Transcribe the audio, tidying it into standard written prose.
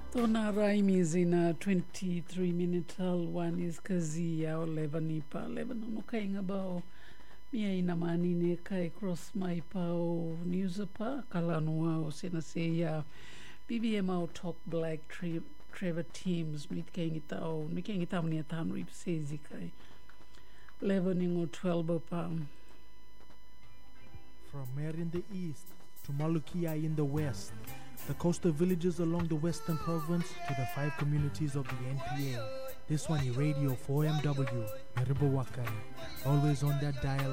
Tona rhyme is in a 23-minute one is kazi ya o levani pa no kainga bao mia ina mani ne kai cross my pa o news pa kalanu o sena se ya BBM o talk black Trevor teams mit kaingita o ni kaingita mnia tam rip sezi kai levening o 12 pa from Mer in the east to Malukia in the west, the coastal villages along the western province to the 5 communities of the NPA. This one is Radio 4MW, Meribawakai, always on that dial.